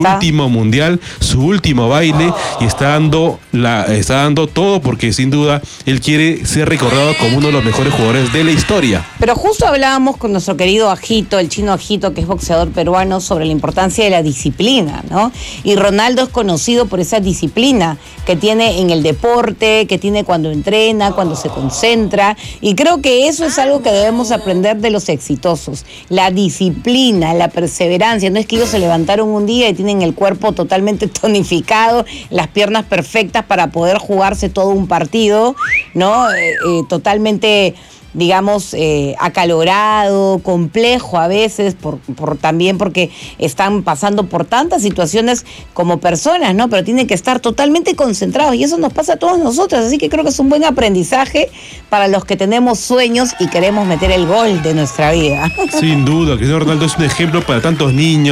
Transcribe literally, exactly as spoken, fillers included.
último mundial, su último baile, y está dando la está dando todo porque sin duda él quiere ser recordado como uno de los mejores jugadores de la historia. Pero justo hablábamos con nuestro querido Ajito, el chino Ajito, que es boxeador peruano, sobre la importancia de la disciplina, ¿no? Y Ronaldo es conocido por esa disciplina que tiene en el deporte, que tiene cuando entrena, cuando se concentra, y creo que eso es algo que debemos aprender de los exitosos, la disciplina, la perseverancia. No es que ellos se levantaron un día y tienen el cuerpo totalmente tonificado, las piernas perfectas para poder jugarse todo un partido, ¿no? Eh, eh, totalmente, digamos, eh, acalorado, complejo a veces, por, por también porque están pasando por tantas situaciones como personas, ¿no? Pero tienen que estar totalmente concentrados, y eso nos pasa a todos nosotros, así que creo que es un buen aprendizaje para los que tenemos sueños y queremos meter el gol de nuestra vida. Sin duda, Cristiano Ronaldo es un ejemplo para tantos niños.